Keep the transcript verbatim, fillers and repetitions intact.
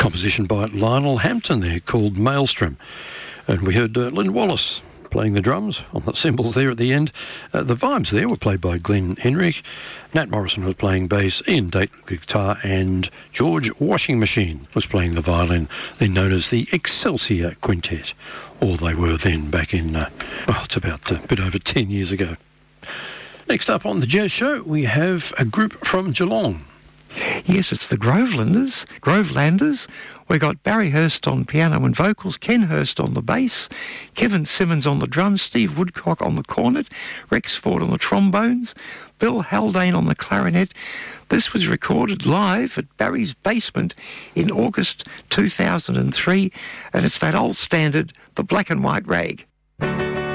composition by Lionel Hampton there called Maelstrom. And we heard uh, Lynn Wallace playing the drums on the cymbals there at the end. Uh, the vibes there were played by Glenn Henrich. Nat Morrison was playing bass, Ian Date guitar, and George Washing Machine was playing the violin, then known as the Excelsior Quintet. Or they were then back in, uh, well, it's about uh, a bit over ten years ago. Next up on the Jazz Show, we have a group from Geelong. Yes, it's the Grovelanders. Grovelanders. We got Barry Hurst on piano and vocals, Ken Hurst on the bass, Kevin Simmons on the drums, Steve Woodcock on the cornet, Rex Ford on the trombones, Bill Haldane on the clarinet. This was recorded live at Barry's basement in August two thousand three, and it's that old standard, the black and white rag.